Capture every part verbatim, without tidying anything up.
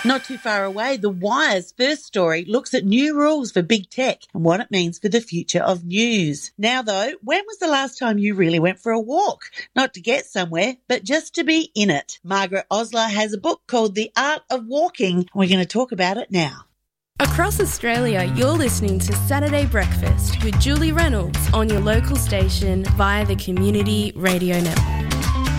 Not too far away, The Wire's first story looks at new rules for big tech and what it means for the future of news. Now, though, when was the last time you really went for a walk? Not to get somewhere, but just to be in it. Margaret Osler has a book called The Art of Walking. We're going to talk about it now. Across Australia, you're listening to Saturday Breakfast with Julie Reynolds on your local station via the Community Radio Network.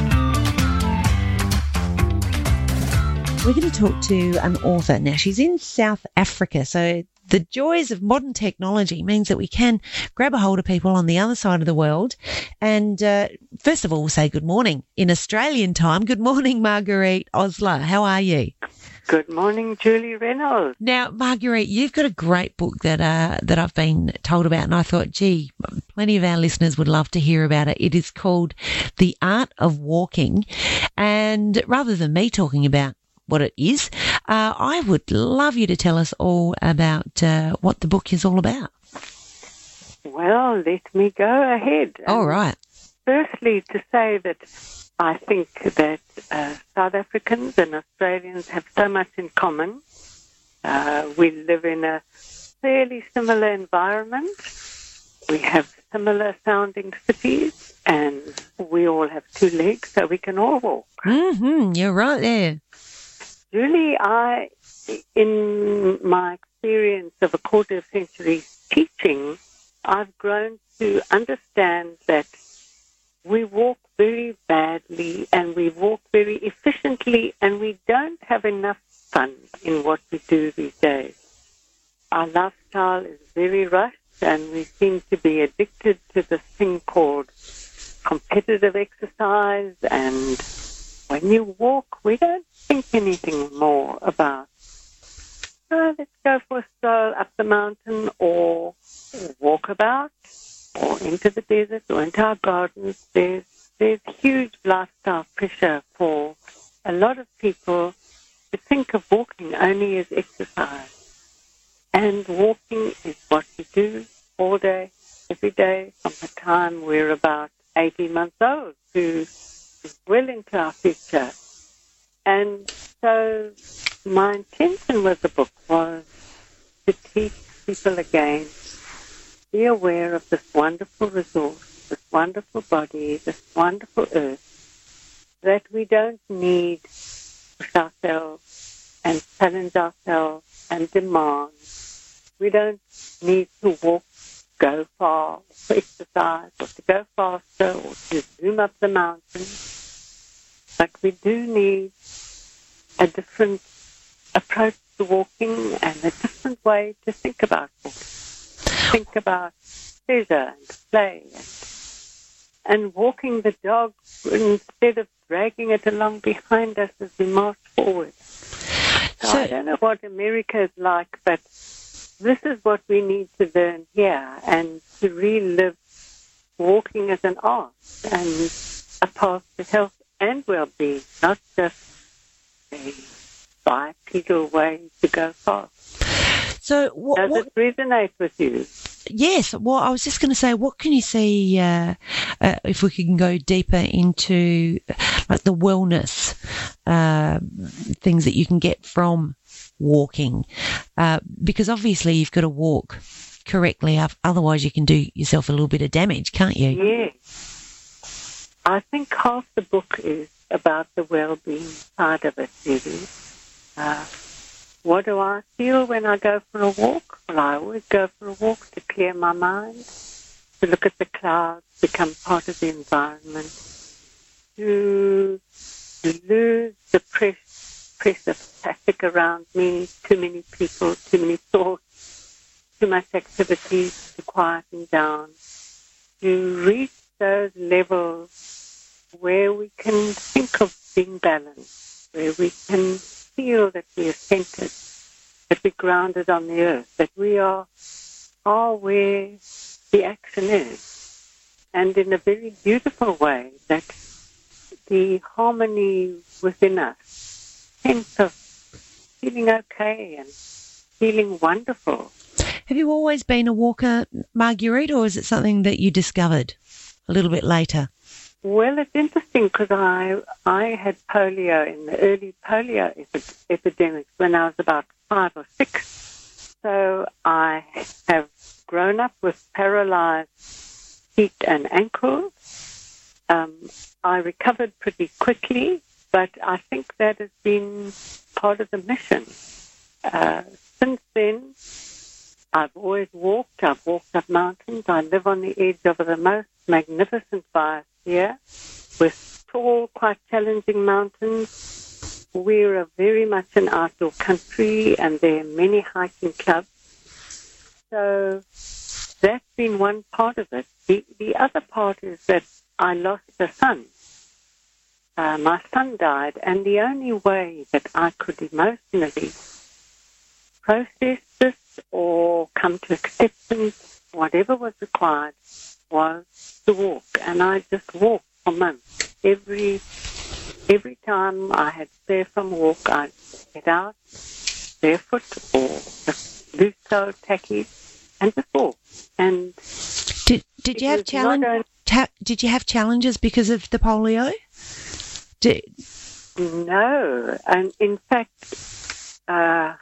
We're going to talk to an author. Now, she's in South Africa, so the joys of modern technology means that we can grab a hold of people on the other side of the world. And uh, first of all, we'll say good morning in Australian time. Good morning, Marguerite Osler. How are you? Good morning, Julie Reynolds. Now, Marguerite, you've got a great book that uh, that I've been told about, and I thought, gee, plenty of our listeners would love to hear about it. It is called The Art of Walking. And rather than me talking about what it is, uh, I would love you to tell us all about uh, what the book is all about. Well, let me go ahead. All right. Firstly, to say that I think that uh, South Africans and Australians have so much in common. Uh, we live in a fairly similar environment. We have similar sounding cities, and we all have two legs, so we can all walk. Mm-hmm, you're right there. Julie, I, in my experience of a quarter of a century teaching, I've grown to understand that we walk very badly and we walk very efficiently, and we don't have enough fun in what we do these days. Our lifestyle is very rushed, and we seem to be addicted to this thing called competitive exercise, and when you walk, we don't think anything more about, oh, let's go for a stroll up the mountain or walk about or into the desert or into our gardens. There's, there's huge lifestyle pressure for a lot of people to think of walking only as exercise. And walking is what we do all day, every day, from the time we're about eighteen months old to well into our future. And so my intention with the book was to teach people again, be aware of this wonderful resource, this wonderful body, this wonderful earth, that we don't need to push ourselves and challenge ourselves and demand. We don't need to walk, go far, for exercise, or to go faster, or to zoom up the mountain. But we do need a different approach to walking and a different way to think about walking. Think about pleasure and play and, and walking the dog instead of dragging it along behind us as we march forward. So, so I don't know what America is like, but this is what we need to learn here, and to relive walking as an art and a path to health and well-being, not just a bipedal way to go fast. So, what, Does what, it resonate with you? Yes. Well, I was just going to say, what can you see uh, uh, if we can go deeper into like the wellness uh, things that you can get from walking? Uh, because obviously you've got to walk correctly, otherwise you can do yourself a little bit of damage, can't you? Yes. I think half the book is about the well-being side of it, really. Uh, what do I feel when I go for a walk? Well, I always go for a walk to clear my mind, to look at the clouds, become part of the environment, to lose the press, press of traffic around me, too many people, too many thoughts, too much activity, to quieten down, to reach those levels where we can think of being balanced, where we can feel that we are centered, that we're grounded on the earth, that we are, are where the action is. And in a very beautiful way, that the harmony within us, sense of feeling okay and feeling wonderful. Have you always been a walker, Marguerite, or is it something that you discovered a little bit later? Well, it's interesting because I I had polio in the early polio epidemics when I was about five or six. So I have grown up with paralyzed feet and ankles. Um, I recovered pretty quickly, but I think that has been part of the mission. Uh, since then, I've always walked. I've walked up mountains. I live on the edge of the most magnificent biosphere with tall, quite challenging mountains. We're a very much an outdoor country, and there are many hiking clubs. So that's been one part of it. The, the other part is that I lost a son. Uh, my son died, and the only way that I could emotionally process this or come to acceptance, whatever was required, was to walk. And I just walked for months. Every every time I had spare from walk, I'd get out barefoot or just loose toe tacky and just walk. And did did you have challenge? Only, ta- did you have challenges because of the polio? Did, no, and in fact, uh,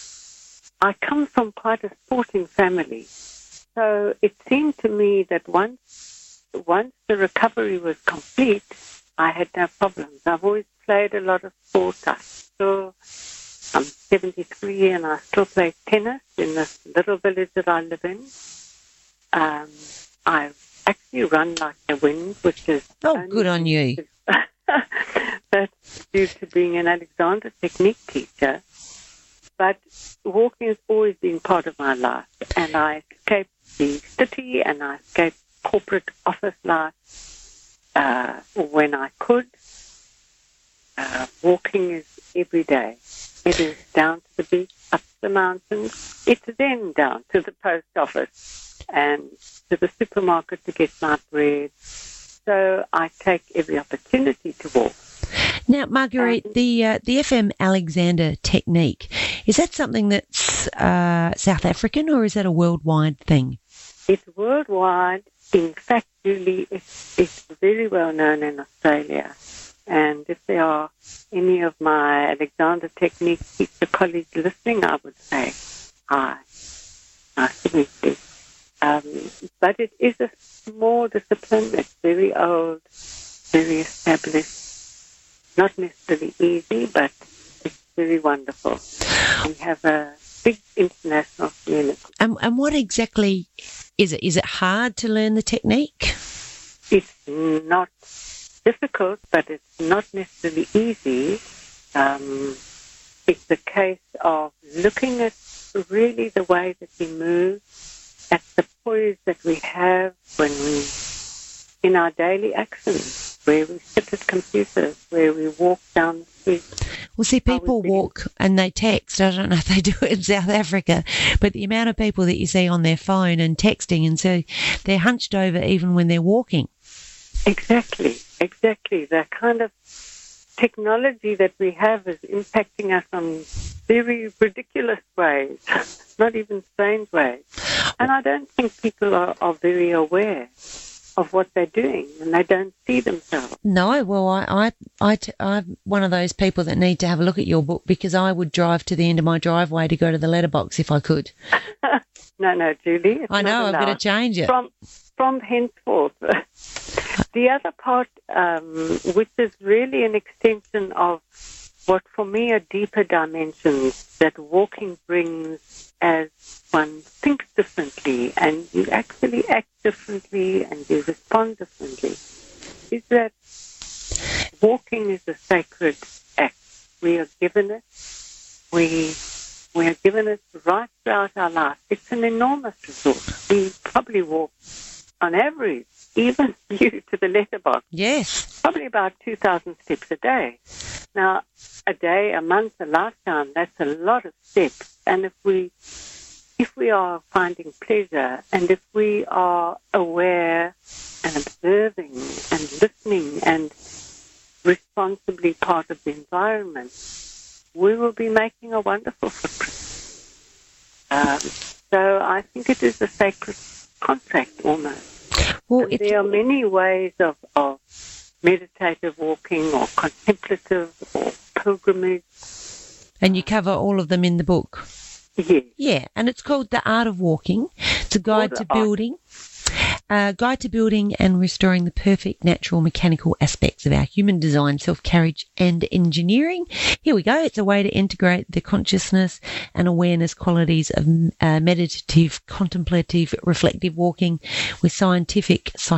I come from quite a sporting family, so it seemed to me that once once the recovery was complete, I had no problems. I've always played a lot of sports. I still, I'm seventy-three and I still play tennis in this little village that I live in. Um, I actually run like the wind, which is... Oh, good on you. That's due to being an Alexander Technique teacher. But walking has always been part of my life, and I escaped the city and I escaped corporate office life uh, when I could. Uh, walking is every day. It is down to the beach, up the mountains. It's then down to the post office and to the supermarket to get my bread. So I take every opportunity to walk. Now, Marguerite, um, the uh, the F M Alexander Technique, is that something that's uh, South African or is that a worldwide thing? It's worldwide. In fact, Julie, it's, it's very well known in Australia. And if there are any of my Alexander Technique teacher colleagues listening, I would say hi. Nice to meet you. Um, but it is a small discipline. It's very old, very established. Not necessarily easy, but it's very wonderful. We have a big international community. And, and what exactly is it? Is it hard to learn the technique? It's not difficult, but it's not necessarily easy. Um, it's a case of looking at really the way that we move, at the poise that we have when we, in our daily actions, where we sit at computers, where we walk down the street. Well, see, people walk and they text. I don't know if they do it in South Africa, but the amount of people that you see on their phone and texting, and so they're hunched over even when they're walking. Exactly, exactly. The kind of technology that we have is impacting us on very ridiculous ways, not even strange ways. And I don't think people are, are very aware of what they're doing, and they don't see themselves. No, well, I, I, I, I'm one of those people that need to have a look at your book, because I would drive to the end of my driveway to go to the letterbox if I could. no, no, Julie. It's I know, I've got to change it. From, from henceforth. The other part, um, which is really an extension of what for me are deeper dimensions that walking brings as one thinks differently and you actually act differently and you respond differently, is that walking is a sacred act. We are given it. We, we are given it right throughout our life. It's an enormous resource. We probably walk on average, even you to the letterbox. Yes. Probably about two thousand steps a day. Now, a day, a month, a lifetime, that's a lot of steps. And if we if we are finding pleasure and if we are aware and observing and listening and responsibly part of the environment, we will be making a wonderful footprint. Um, so I think it is a sacred contract almost. Well, there are many ways of, of meditative walking or contemplative or pilgrimage. And you cover all of them in the book. Yes. Yeah, and it's called The Art of Walking. It's a guide Art to of Art. building. Uh, guide to building and restoring the perfect natural mechanical aspects of our human design, self-carriage and engineering. Here we go. It's a way to integrate the consciousness and awareness qualities of uh, meditative, contemplative, reflective walking with scientific psychology